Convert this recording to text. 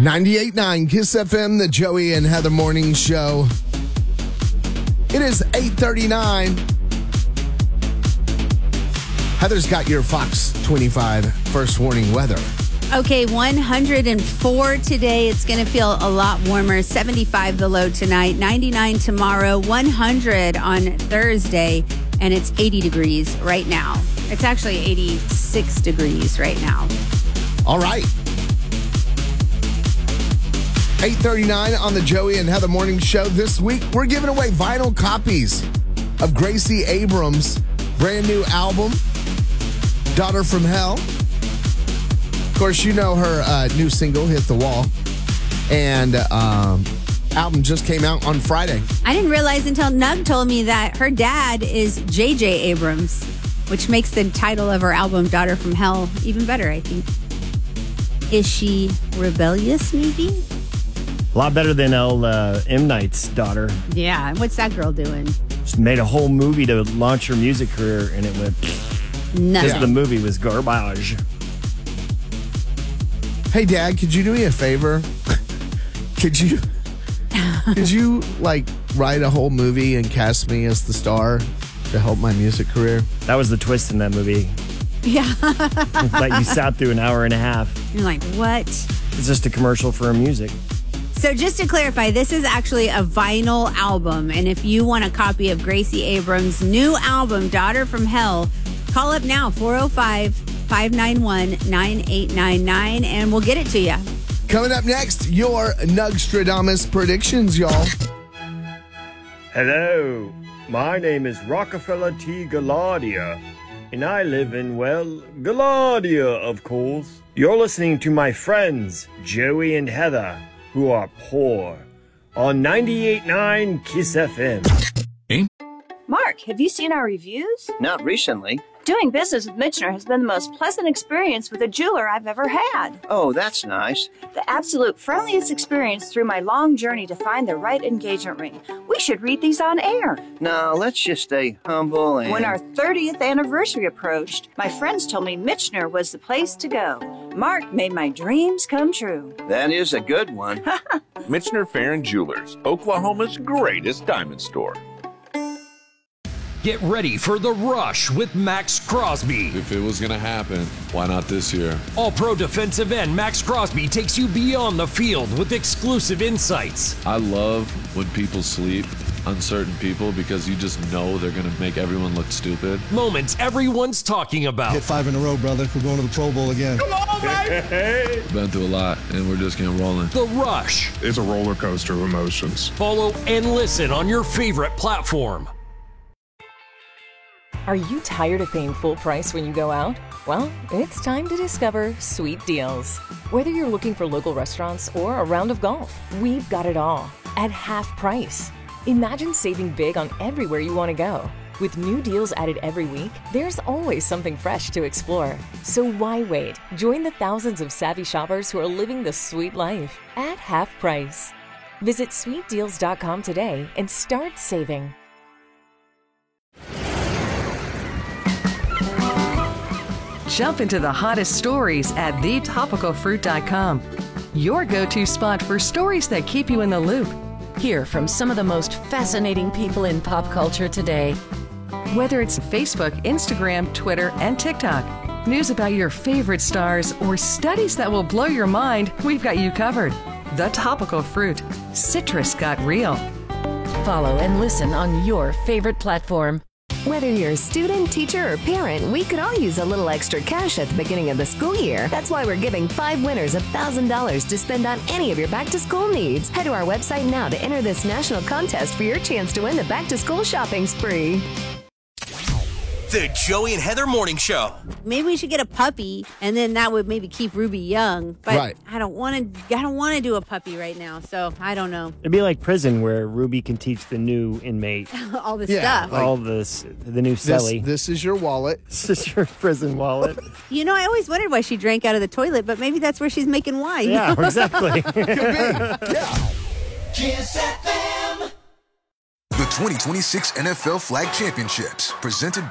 98.9 Kiss FM, the Joey and Heather Morning Show. It is 8:39. Heather's got your Fox 25 first warning weather. Okay, 104 today. It's going to feel a lot warmer. 75 the low tonight, 99 tomorrow, 100 on Thursday, and it's 80 degrees right now. It's actually 86 degrees right now. All right. 8:39 on the Joey and Heather Morning Show. This week, we're giving away vinyl copies of Gracie Abrams' brand new album, Daughter from Hell. Of course, you know her new single, Hit the Wall. And album just came out on Friday. I didn't realize until Nug told me that her dad is J.J. Abrams, which makes the title of her album, Daughter from Hell, even better, I think. Is she rebellious, maybe? A lot better than M. Night's daughter. Yeah, what's that girl doing? She made a whole movie to launch her music career, and it went... No. Because the movie was garbage. Hey, Dad, could you do me a favor? Could you like write a whole movie and cast me as the star to help my music career? That was the twist in that movie. Yeah. Like you sat through an hour and a half. You're like, what? It's just a commercial for her music. So just to clarify, this is actually a vinyl album. And if you want a copy of Gracie Abrams' new album, Daughter from Hell, call up now, 405-591-9899, and we'll get it to you. Coming up next, your Nugstradamus predictions, y'all. Hello, my name is Rockefeller T. Gallardia, and I live in, Gallardia, of course. You're listening to my friends, Joey and Heather, who are poor, on 98.9 Kiss FM. Mark, have you seen our reviews? Not recently. Doing business with Michener has been the most pleasant experience with a jeweler I've ever had. Oh, that's nice. The absolute friendliest experience through my long journey to find the right engagement ring. We should read these on air. No, let's just stay humble and... When our 30th anniversary approached, my friends told me Michener was the place to go. Mark made my dreams come true. That is a good one. Michener Farron Jewelers, Oklahoma's greatest diamond store. Get ready for The Rush with Max Crosby. If it was going to happen, why not this year? All-pro defensive end Max Crosby takes you beyond the field with exclusive insights. I love when people sleep, uncertain people, because you just know they're going to make everyone look stupid. Moments everyone's talking about. Hit 5 in a row, brother. We're going to the Pro Bowl again. Come on, baby! We've been through a lot, and we're just getting rolling. The Rush. It's a roller coaster of emotions. Follow and listen on your favorite platform. Are you tired of paying full price when you go out? Well, it's time to discover Sweet Deals. Whether you're looking for local restaurants or a round of golf, we've got it all at half price. Imagine saving big on everywhere you want to go. With new deals added every week, there's always something fresh to explore. So why wait? Join the thousands of savvy shoppers who are living the sweet life at half price. Visit sweetdeals.com today and start saving. Jump into the hottest stories at thetopicalfruit.com. Your go-to spot for stories that keep you in the loop. Hear from some of the most fascinating people in pop culture today. Whether it's Facebook, Instagram, Twitter, and TikTok, news about your favorite stars, or studies that will blow your mind, we've got you covered. The Topical Fruit. Citrus got real. Follow and listen on your favorite platform. Whether you're a student, teacher, or parent, we could all use a little extra cash at the beginning of the school year. That's why we're giving 5 winners $1,000 to spend on any of your back-to-school needs. Head to our website now to enter this national contest for your chance to win the back-to-school shopping spree. The Joey and Heather Morning Show. Maybe we should get a puppy, and then that would maybe keep Ruby young. But right. I don't want to do a puppy right now, so I don't know. It'd be like prison where Ruby can teach the new inmate all this stuff. All this, the new celly. This is your wallet. This is your prison wallet. You know, I always wondered why she drank out of the toilet, but maybe that's where she's making wine. Yeah, exactly. Could be. Yeah. Kiss FM. The 2026 NFL Flag Championships, presented